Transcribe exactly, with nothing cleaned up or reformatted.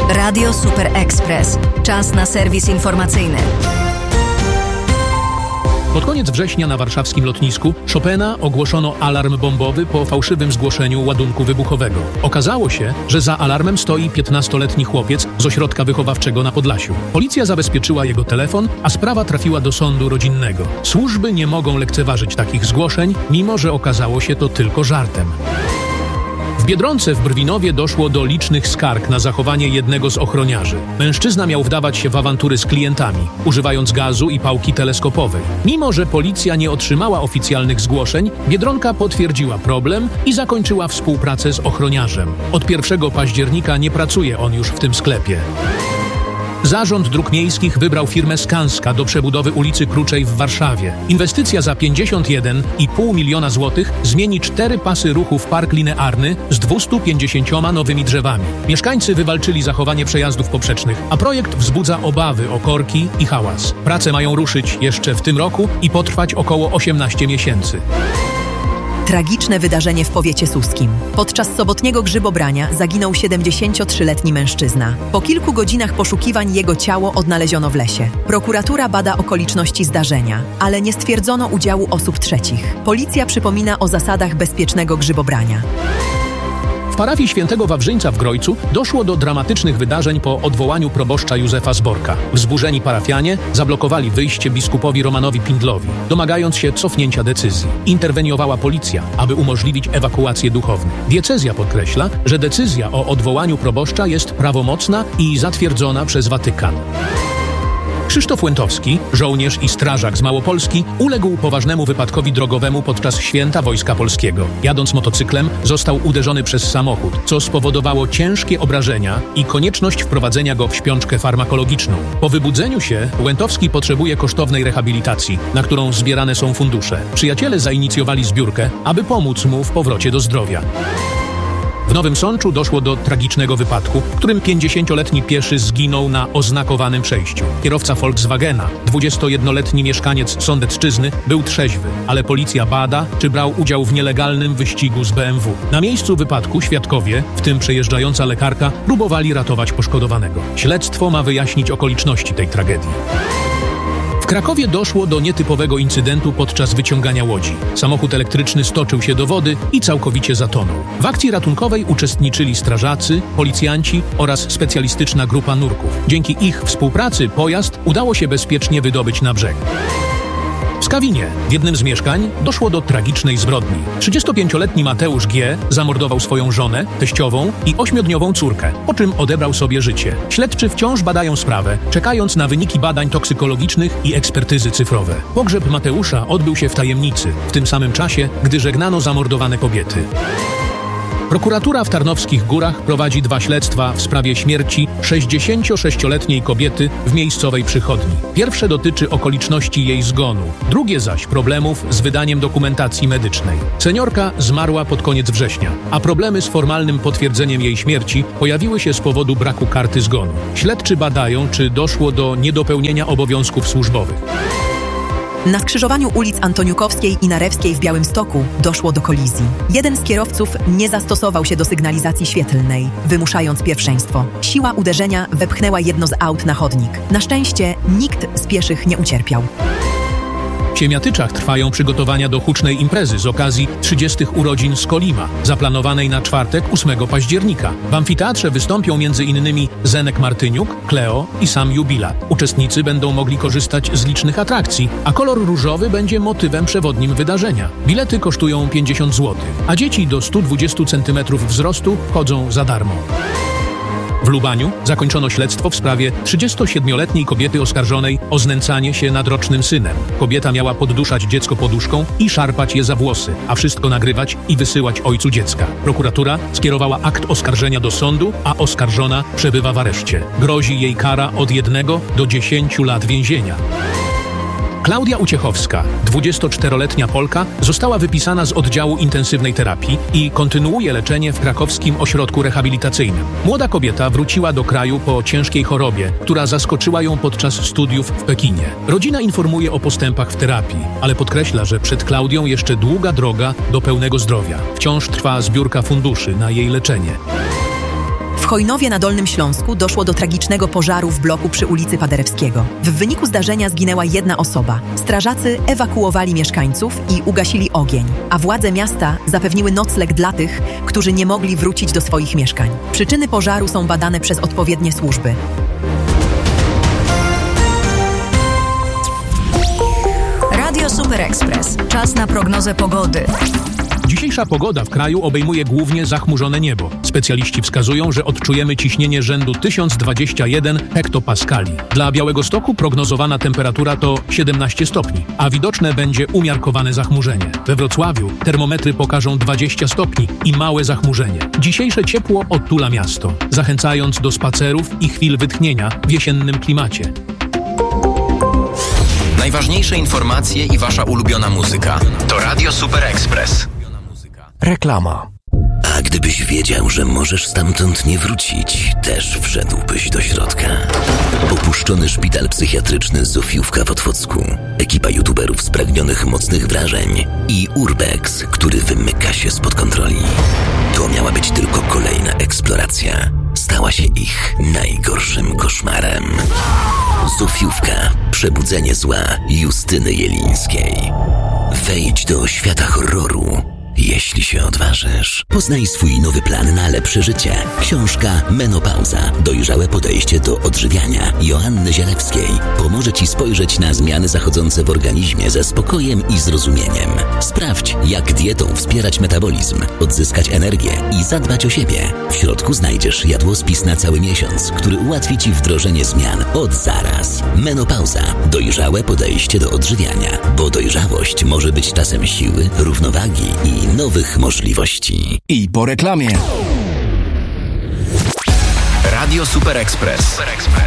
Radio Super Express. Czas na serwis informacyjny. Pod koniec września na warszawskim lotnisku Chopina ogłoszono alarm bombowy po fałszywym zgłoszeniu ładunku wybuchowego. Okazało się, że za alarmem stoi piętnastoletni chłopiec z ośrodka wychowawczego na Podlasiu. Policja zabezpieczyła jego telefon, a sprawa trafiła do sądu rodzinnego. Służby nie mogą lekceważyć takich zgłoszeń, mimo że okazało się to tylko żartem. W Biedronce w Brwinowie doszło do licznych skarg na zachowanie jednego z ochroniarzy. Mężczyzna miał wdawać się w awantury z klientami, używając gazu i pałki teleskopowej. Mimo że policja nie otrzymała oficjalnych zgłoszeń, Biedronka potwierdziła problem i zakończyła współpracę z ochroniarzem. Od pierwszego października nie pracuje on już w tym sklepie. Zarząd Dróg Miejskich wybrał firmę Skanska do przebudowy ulicy Kruczej w Warszawie. Inwestycja za pięćdziesiąt jeden i pół miliona złotych zmieni cztery pasy ruchu w park linearny z dwieście pięćdziesiąt nowymi drzewami. Mieszkańcy wywalczyli zachowanie przejazdów poprzecznych, a projekt wzbudza obawy o korki i hałas. Prace mają ruszyć jeszcze w tym roku i potrwać około osiemnaście miesięcy. Tragiczne wydarzenie w powiecie suskim. Podczas sobotniego grzybobrania zaginął siedemdziesięciotrzyletni mężczyzna. Po kilku godzinach poszukiwań jego ciało odnaleziono w lesie. Prokuratura bada okoliczności zdarzenia, ale nie stwierdzono udziału osób trzecich. Policja przypomina o zasadach bezpiecznego grzybobrania. W parafii Świętego Wawrzyńca w Grojcu doszło do dramatycznych wydarzeń po odwołaniu proboszcza Józefa Zborka. Wzburzeni parafianie zablokowali wyjście biskupowi Romanowi Pindlowi, domagając się cofnięcia decyzji. Interweniowała policja, aby umożliwić ewakuację duchownych. Diecezja podkreśla, że decyzja o odwołaniu proboszcza jest prawomocna i zatwierdzona przez Watykan. Krzysztof Łętowski, żołnierz i strażak z Małopolski, uległ poważnemu wypadkowi drogowemu podczas Święta Wojska Polskiego. Jadąc motocyklem, został uderzony przez samochód, co spowodowało ciężkie obrażenia i konieczność wprowadzenia go w śpiączkę farmakologiczną. Po wybudzeniu się Łętowski potrzebuje kosztownej rehabilitacji, na którą zbierane są fundusze. Przyjaciele zainicjowali zbiórkę, aby pomóc mu w powrocie do zdrowia. W Nowym Sączu doszło do tragicznego wypadku, w którym pięćdziesięcioletni pieszy zginął na oznakowanym przejściu. Kierowca Volkswagena, dwudziestojednoletni mieszkaniec Sądecczyzny, był trzeźwy, ale policja bada, czy brał udział w nielegalnym wyścigu z B M W. Na miejscu wypadku świadkowie, w tym przejeżdżająca lekarka, próbowali ratować poszkodowanego. Śledztwo ma wyjaśnić okoliczności tej tragedii. W Krakowie doszło do nietypowego incydentu podczas wyciągania łodzi. Samochód elektryczny stoczył się do wody i całkowicie zatonął. W akcji ratunkowej uczestniczyli strażacy, policjanci oraz specjalistyczna grupa nurków. Dzięki ich współpracy pojazd udało się bezpiecznie wydobyć na brzeg. W Skawinie, w jednym z mieszkań, doszło do tragicznej zbrodni. trzydziestopięcioletni Mateusz G. zamordował swoją żonę, teściową i ośmiodniową córkę, po czym odebrał sobie życie. Śledczy wciąż badają sprawę, czekając na wyniki badań toksykologicznych i ekspertyzy cyfrowe. Pogrzeb Mateusza odbył się w tajemnicy, w tym samym czasie, gdy żegnano zamordowane kobiety. Prokuratura w Tarnowskich Górach prowadzi dwa śledztwa w sprawie śmierci sześćdziesięciosześcioletniej kobiety w miejscowej przychodni. Pierwsze dotyczy okoliczności jej zgonu, drugie zaś problemów z wydaniem dokumentacji medycznej. Seniorka zmarła pod koniec września, a problemy z formalnym potwierdzeniem jej śmierci pojawiły się z powodu braku karty zgonu. Śledczy badają, czy doszło do niedopełnienia obowiązków służbowych. Na skrzyżowaniu ulic Antoniukowskiej i Narewskiej w Białymstoku doszło do kolizji. Jeden z kierowców nie zastosował się do sygnalizacji świetlnej, wymuszając pierwszeństwo. Siła uderzenia wepchnęła jedno z aut na chodnik. Na szczęście nikt z pieszych nie ucierpiał. W Siemiatyczach trwają przygotowania do hucznej imprezy z okazji trzydziestych urodzin Skolima, zaplanowanej na czwartek ósmego października. W amfiteatrze wystąpią między innymi Zenek Martyniuk, Kleo i sam jubilat. Uczestnicy będą mogli korzystać z licznych atrakcji, a kolor różowy będzie motywem przewodnim wydarzenia. Bilety kosztują pięćdziesiąt złotych, a dzieci do stu dwudziestu centymetrów wzrostu wchodzą za darmo. W Lubaniu zakończono śledztwo w sprawie trzydziestosiedmioletniej kobiety oskarżonej o znęcanie się nad rocznym synem. Kobieta miała podduszać dziecko poduszką i szarpać je za włosy, a wszystko nagrywać i wysyłać ojcu dziecka. Prokuratura skierowała akt oskarżenia do sądu, a oskarżona przebywa w areszcie. Grozi jej kara od jednego do dziesięciu lat więzienia. Klaudia Uciechowska, dwudziestoczteroletnia Polka, została wypisana z oddziału intensywnej terapii i kontynuuje leczenie w krakowskim ośrodku rehabilitacyjnym. Młoda kobieta wróciła do kraju po ciężkiej chorobie, która zaskoczyła ją podczas studiów w Pekinie. Rodzina informuje o postępach w terapii, ale podkreśla, że przed Klaudią jeszcze długa droga do pełnego zdrowia. Wciąż trwa zbiórka funduszy na jej leczenie. W Chojnowie na Dolnym Śląsku doszło do tragicznego pożaru w bloku przy ulicy Paderewskiego. W wyniku zdarzenia zginęła jedna osoba. Strażacy ewakuowali mieszkańców i ugasili ogień, a władze miasta zapewniły nocleg dla tych, którzy nie mogli wrócić do swoich mieszkań. Przyczyny pożaru są badane przez odpowiednie służby. Radio Super Express. Czas na prognozę pogody. Dzisiejsza pogoda w kraju obejmuje głównie zachmurzone niebo. Specjaliści wskazują, że odczujemy ciśnienie rzędu tysiąc dwadzieścia jeden hektopaskali. Dla Białegostoku prognozowana temperatura to siedemnaście stopni, a widoczne będzie umiarkowane zachmurzenie. We Wrocławiu termometry pokażą dwadzieścia stopni i małe zachmurzenie. Dzisiejsze ciepło otula miasto, zachęcając do spacerów i chwil wytchnienia w jesiennym klimacie. Najważniejsze informacje i wasza ulubiona muzyka to Radio Super Express. Reklama. A gdybyś wiedział, że możesz stamtąd nie wrócić, też wszedłbyś do środka. Opuszczony szpital psychiatryczny Zofiówka w Otwocku, ekipa youtuberów spragnionych mocnych wrażeń i Urbex, który wymyka się spod kontroli. To miała być tylko kolejna eksploracja. Stała się ich najgorszym koszmarem. Zofiówka. Przebudzenie zła Justyny Jelińskiej. Wejdź do świata horroru, jeśli się odważysz. Poznaj swój nowy plan na lepsze życie. Książka Menopauza. Dojrzałe podejście do odżywiania Joanny Zielewskiej pomoże Ci spojrzeć na zmiany zachodzące w organizmie ze spokojem i zrozumieniem. Sprawdź, jak dietą wspierać metabolizm, odzyskać energię i zadbać o siebie. W środku znajdziesz jadłospis na cały miesiąc, który ułatwi Ci wdrożenie zmian od zaraz. Menopauza. Dojrzałe podejście do odżywiania, bo dojrzałość może być czasem siły, równowagi i nowych możliwości. I po reklamie. Radio Super Express. Super Express.